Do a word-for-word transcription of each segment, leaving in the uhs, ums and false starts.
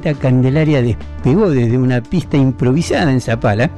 esta Candelaria despegó desde una pista improvisada en Zapala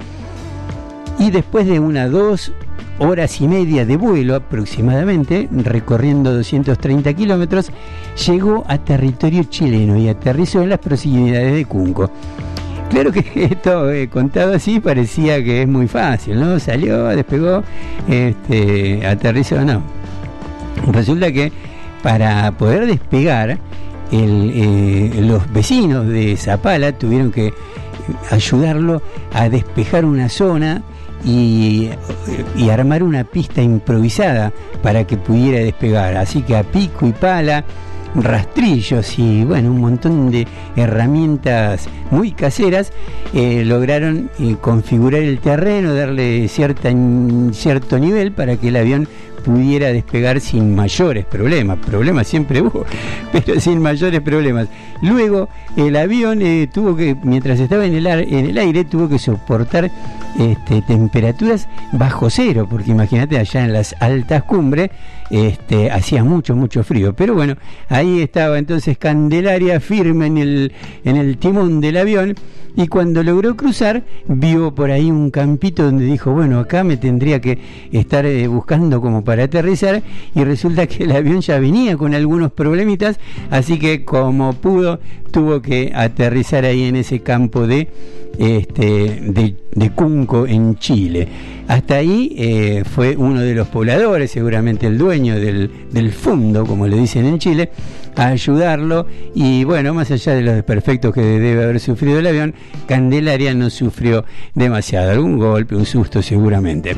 y después de unas dos horas y media de vuelo aproximadamente, recorriendo doscientos treinta kilómetros, llegó a territorio chileno y aterrizó en las proximidades de Cunco. Claro que esto eh, contado así parecía que es muy fácil, ¿no? Salió, despegó, este, aterrizó, no. Resulta que para poder despegar, el, eh, los vecinos de Zapala tuvieron que ayudarlo a despejar una zona y, y armar una pista improvisada para que pudiera despegar. Así que a pico y pala, rastrillos y bueno, un montón de herramientas muy caseras eh, lograron eh, configurar el terreno, darle cierta, cierto nivel para que el avión pudiera despegar sin mayores problemas. Problemas siempre hubo, pero sin mayores problemas. Luego el avión eh, tuvo que, mientras estaba en el, ar, en el aire, tuvo que soportar este, temperaturas bajo cero, porque imagínate, allá en las altas cumbres este, hacía mucho, mucho frío. Pero bueno, ahí estaba entonces Candelaria firme en el, en el timón del avión, y cuando logró cruzar, vio por ahí un campito donde dijo, bueno, acá me tendría que estar eh, buscando como para aterrizar, y resulta que el avión ya venía con algunos problemitas, así que como pudo tuvo que aterrizar ahí en ese campo de este de, de Cunco en Chile. Hasta ahí eh, fue uno de los pobladores, seguramente el dueño del, del fondo, como le dicen en Chile, a ayudarlo, y bueno, más allá de los desperfectos que debe haber sufrido el avión, Candelaria no sufrió demasiado, algún golpe, un susto seguramente.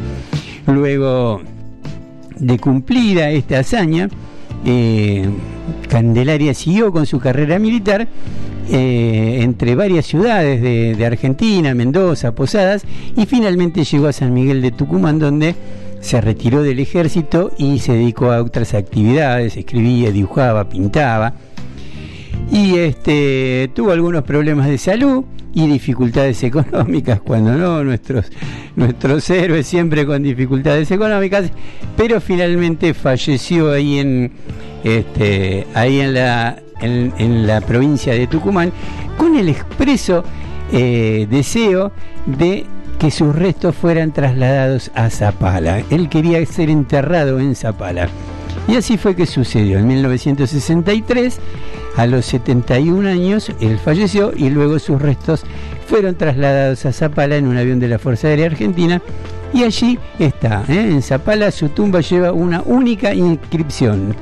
Luego de cumplida esta hazaña, eh, Candelaria siguió con su carrera militar eh, entre varias ciudades de, de Argentina, Mendoza, Posadas, y finalmente llegó a San Miguel de Tucumán, donde se retiró del ejército y se dedicó a otras actividades, escribía, dibujaba, pintaba, y este tuvo algunos problemas de salud y dificultades económicas, cuando no, nuestros nuestros héroes siempre con dificultades económicas, pero finalmente falleció ahí en este ahí en la en, en la provincia de Tucumán, con el expreso eh, deseo de que sus restos fueran trasladados a Zapala. Él quería ser enterrado en Zapala. Y así fue que sucedió. En mil novecientos sesenta y tres, a los setenta y un años, él falleció y luego sus restos fueron trasladados a Zapala en un avión de la Fuerza Aérea Argentina, y allí está, ¿eh? En Zapala su tumba lleva una única inscripción.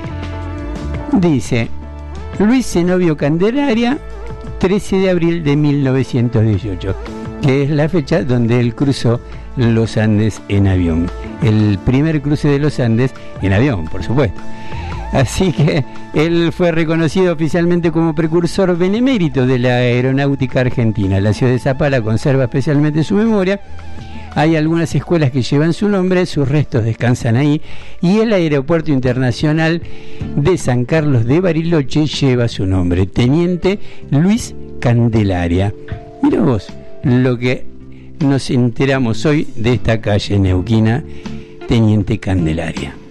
Dice: Luis Zenobio Candelaria, trece de abril de mil novecientos dieciocho, que es la fecha donde él cruzó los Andes en avión. El primer cruce de los Andes en avión, por supuesto. Así que él fue reconocido oficialmente como precursor benemérito de la aeronáutica argentina. La ciudad de Zapala conserva especialmente su memoria. Hay algunas escuelas que llevan su nombre, sus restos descansan ahí, y el aeropuerto internacional de San Carlos de Bariloche lleva su nombre, Teniente Luis Candelaria. Mira vos lo que nos enteramos hoy de esta calle neuquina, Teniente Candelaria.